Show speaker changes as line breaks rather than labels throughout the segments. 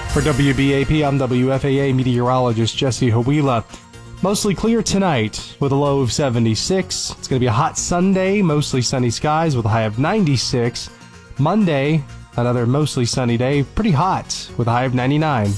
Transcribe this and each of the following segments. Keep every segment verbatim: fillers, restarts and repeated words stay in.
For W B A P, I'm W F A A meteorologist Jesse Hawila. Mostly clear tonight with a low of seventy-six. It's going to be a hot Sunday, mostly sunny skies with a high of ninety-six. Monday, another mostly sunny day, pretty hot with a high of ninety-nine.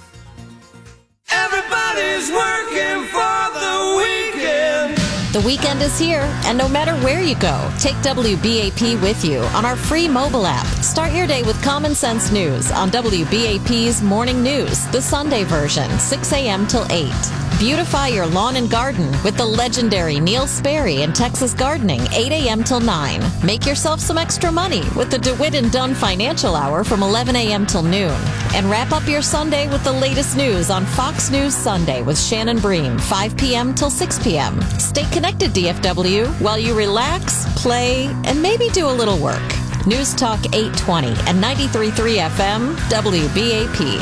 Everybody's working for the weekend.
The weekend is here, and no matter where you go, take W B A P with you on our free mobile app. Start your day with common sense news on W B A P's Morning News, the Sunday version, six a.m. till eight. Beautify your lawn and garden with the legendary Neil Sperry and Texas Gardening, eight a.m. till nine. Make yourself some extra money with the DeWitt and Dunn Financial Hour from eleven a.m. till noon. And wrap up your Sunday with the latest news on Fox News Sunday with Shannon Bream, five p.m. till six p.m. Stay connected, D F W, while you relax, play, and maybe do a little work. News Talk eight twenty and ninety-three point three F M, W B A P.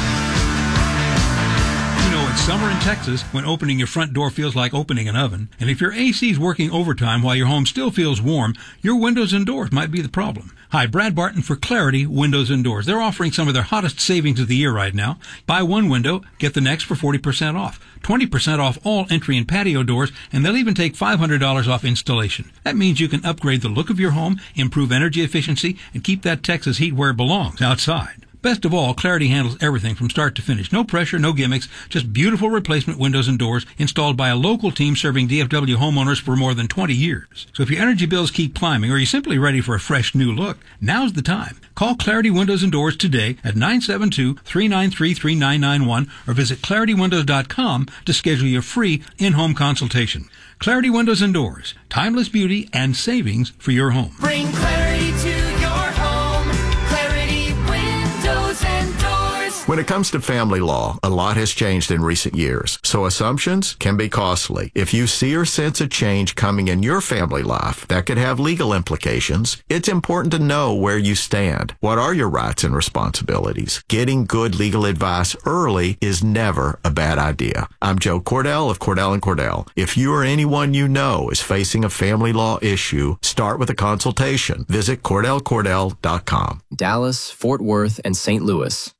It's summer in Texas when opening your front door feels like opening an oven. And if your A C is working overtime while your home still feels warm, your windows and doors might be the problem. Hi, Brad Barton for Clarity Windows and Doors. They're offering some of their hottest savings of the year right now. Buy one window, get the next for forty percent off. twenty percent off all entry and patio doors, and they'll even take five hundred dollars off installation. That means you can upgrade the look of your home, improve energy efficiency, and keep that Texas heat where it belongs, outside. Best of all, Clarity handles everything from start to finish. No pressure, no gimmicks, just beautiful replacement windows and doors installed by a local team serving D F W homeowners for more than twenty years. So if your energy bills keep climbing or you're simply ready for a fresh new look, now's the time. Call Clarity Windows and Doors today at nine seven two, three nine three, three nine nine one or visit clarity windows dot com to schedule your free in-home consultation. Clarity Windows and Doors, timeless beauty and savings for your home.
Bring clarity to your home. Clarity Windows and Doors.
When it comes to family law, a lot has changed in recent years, so assumptions can be costly. If you see or sense a change coming in your family life that could have legal implications, it's important to know where you stand. What are your rights and responsibilities? Getting good legal advice early is never a bad idea. I'm Joe Cordell of Cordell and Cordell. If you or anyone you know is facing a family law issue, start with a consultation. Visit cordell cordell dot com.
Dallas, Fort Worth, and Saint Louis.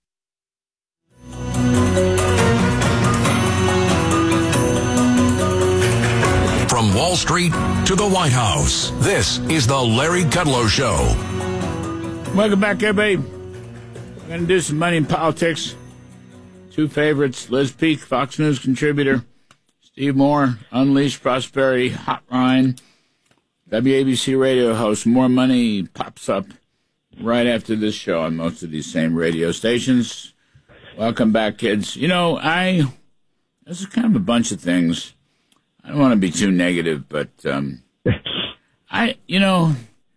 From Wall Street to the White House, this is the Larry Kudlow Show.
Welcome back, everybody. We're going to do some money in politics. Two favorites, Liz Peek, Fox News contributor, Steve Moore, Unleash Prosperity Hotline, W A B C radio host. More money pops up right after this show on most of these same radio stations. Welcome back, kids. You know, I, this is kind of a bunch of things. I don't want to be too negative, but, um, I, you know,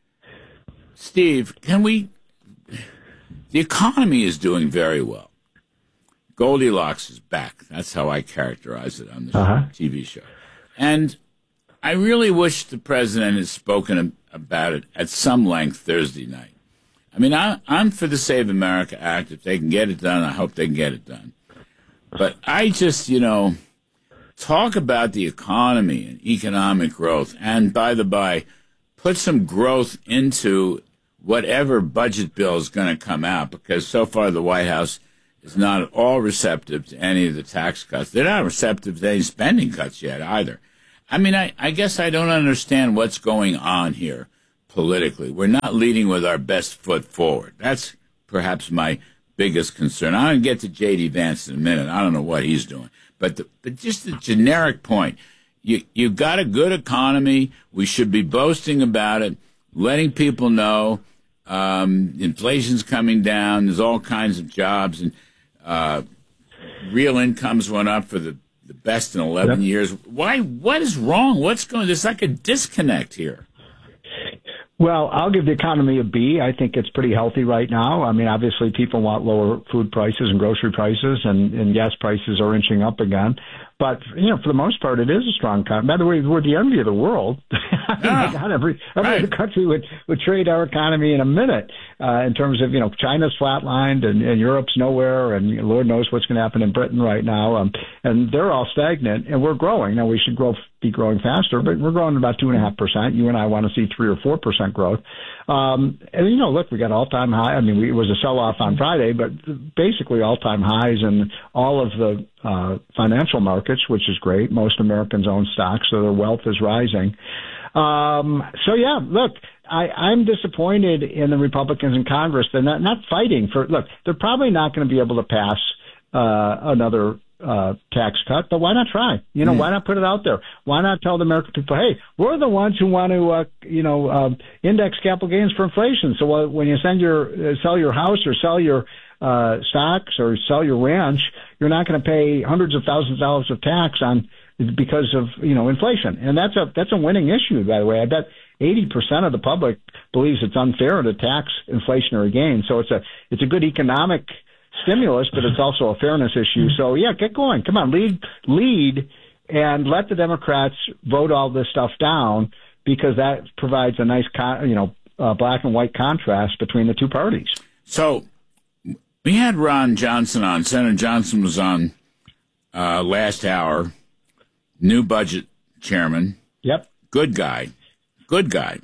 Steve, can we, the economy is doing very well. Goldilocks is back. That's how I characterize it on the uh-huh. T V show. And I really wish the president had spoken about it at some length Thursday night. I mean, I, I'm for the Save America Act. If they can get it done, I hope they can get it done. But I just, you know, talk about the economy and economic growth. And by the by, put some growth into whatever budget bill is going to come out, because so far the White House is not at all receptive to any of the tax cuts. They're not receptive to any spending cuts yet either. I mean, I, I guess I don't understand what's going on here politically. We're not leading with our best foot forward. That's perhaps my biggest concern. I'm going to get to J D. Vance in a minute. I don't know what he's doing. But the, but just the generic point, you, you've got a good economy. We should be boasting about it, letting people know um, inflation's coming down. There's all kinds of jobs, and uh, real incomes went up for the, the best in eleven yep. years. Why? What is wrong? What's going? There's like a disconnect here.
Well, I'll give the economy a B. I think it's pretty healthy right now. I mean, obviously people want lower food prices and grocery prices, and, and gas prices are inching up again. But, you know, for the most part, it is a strong economy. By the way, we're the envy of the world. I mean,
Yeah.
God, every every
Right.
other country would, would trade our economy in a minute uh, in terms of, you know, China's flatlined and, and Europe's nowhere, and Lord knows what's going to happen in Britain right now. Um, and they're all stagnant, and we're growing. Now, we should grow be growing faster, but we're growing about two and a half percent. You and I want to see three or four percent growth. Um, and you know, look, we got all time high. I mean, we, it was a sell off on Friday, but basically all time highs in all of the uh, financial markets, which is great. Most Americans own stocks, so their wealth is rising. Um, so yeah, look, I, I'm disappointed in the Republicans in Congress. They're not, not fighting for, look, they're probably not going to be able to pass, uh, another, uh, tax cut, but why not try? You know, mm. why not put it out there? Why not tell the American people, hey, we're the ones who want to, uh, you know, uh, index capital gains for inflation. So uh, when you send your, uh, sell your house or sell your, uh, stocks or sell your ranch, you're not going to pay hundreds of thousands of dollars of tax on, because of, you know, inflation. And that's a, that's a winning issue, by the way. I bet eighty percent of the public believes it's unfair to tax inflationary gains. So it's a, it's a good economic stimulus, but it's also a fairness issue. So yeah, get going. Come on, lead, lead and let the Democrats vote all this stuff down, because that provides a nice, con, you know, uh, black and white contrast between the two parties.
So we had Ron Johnson on. Senator Johnson was on uh, last hour. New budget chairman.
Yep.
Good guy. Good guy.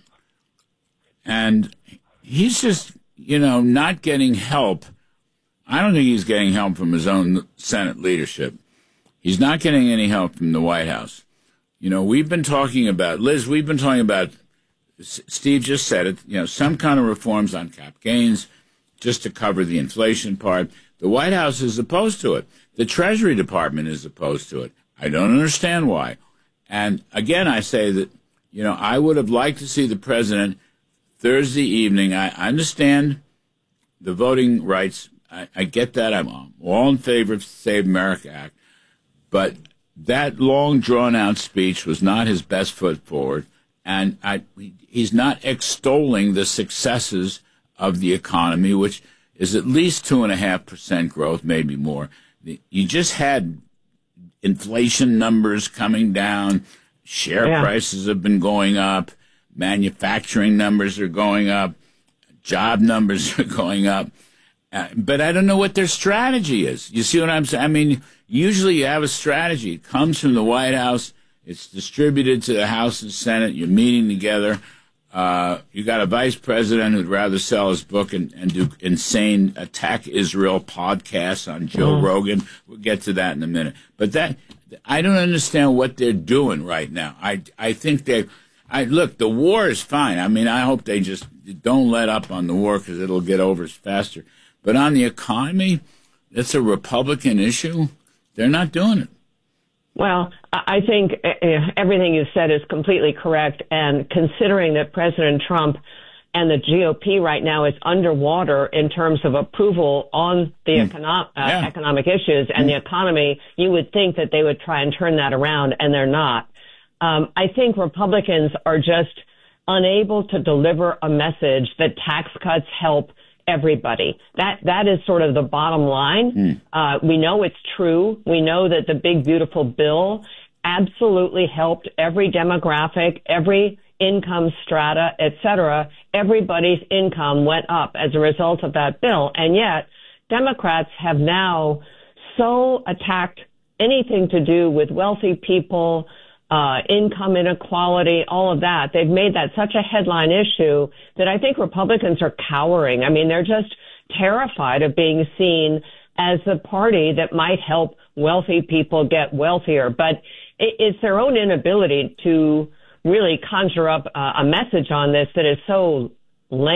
And he's just, you know, not getting help. I don't think he's getting help from his own Senate leadership. He's not getting any help from the White House. You know, we've been talking about, Liz, we've been talking about, Steve just said it, you know, some kind of reforms on cap gains just to cover the inflation part. The White House is opposed to it. The Treasury Department is opposed to it. I don't understand why. And again, I say that, you know, I would have liked to see the president Thursday evening. I understand the voting rights. I, I get that. I'm all in favor of the Save America Act. But that long, drawn-out speech was not his best foot forward. And I, he's not extolling the successes of the economy, which is at least two point five percent growth, maybe more. You just had inflation numbers coming down, share yeah. prices have been going up, manufacturing numbers are going up, job numbers are going up. Uh, but I don't know what their strategy is. You see what I'm saying? I mean, usually you have a strategy. It comes from the White House. It's distributed to the House and Senate. You're meeting together. Uh, you got a vice president who'd rather sell his book and, and do insane Attack Israel podcasts on Joe mm. Rogan. We'll get to that in a minute. But that, I don't understand what they're doing right now. I, I think they, I look, the war is fine. I mean, I hope they just don't let up on the war because it'll get over faster. But on the economy, it's a Republican issue. They're not doing it.
Well, I think everything you said is completely correct. And considering that President Trump and the G O P right now is underwater in terms of approval on the mm. econo- uh, yeah. economic issues and mm. the economy, you would think that they would try and turn that around, and they're not. Um, I think Republicans are just unable to deliver a message that tax cuts help everybody. That that is sort of the bottom line. Mm. Uh, we know it's true. We know that the big, beautiful bill absolutely helped every demographic, every income strata, et cetera. Everybody's income went up as a result of that bill. And yet, Democrats have now so attacked anything to do with wealthy people, Uh, income inequality, all of that. They've made that such a headline issue that I think Republicans are cowering. I mean, they're just terrified of being seen as the party that might help wealthy people get wealthier. But it, it's their own inability to really conjure up uh, a message on this that is so lame.